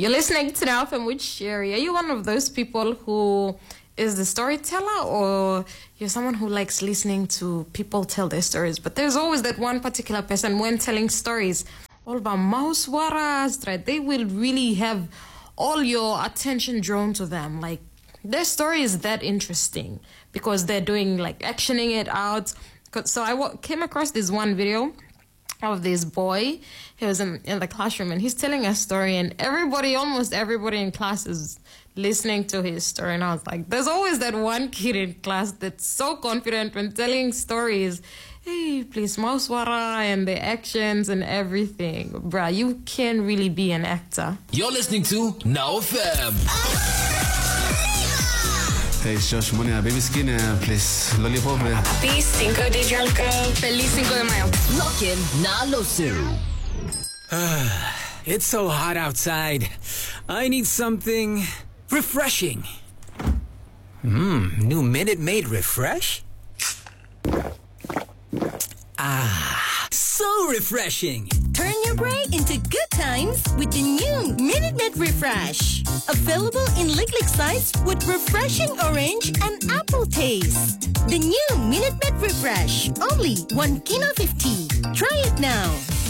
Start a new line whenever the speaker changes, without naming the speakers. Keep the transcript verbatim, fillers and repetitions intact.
You're listening to Now F M with Sherry. Are you one of those people who is the storyteller, or you're someone who likes listening to people tell their stories? But there's always that one particular person when telling stories, all about mouse waras, right? They will really have all your attention drawn to them. Like, their story is that interesting because they're doing, like, actioning it out. So I w- came across this one video of this boy. He was in, in the classroom and he's telling a story, and everybody, almost everybody in class is listening to his story. And I was like, there's always that one kid in class that's so confident when telling stories. Hey, please, Mauswara, and the actions and everything. Bruh, you can really be an actor.
You're listening to Now F M.
Hey, it's Josh Money. Baby skin, uh, please. Lollipop.
Happy Cinco de Janko. Feliz Cinco de Mayo.
Lock in Nalo Siru.
It's so hot outside. I need something refreshing. Mmm, new Minute Maid Refresh? Ah, so refreshing.
Turn your break into good times with the new Minute Maid Refresh. Available in liquid size with refreshing orange and apple taste. The new Minute Maid Refresh. Only one kilo fifty. Try it now.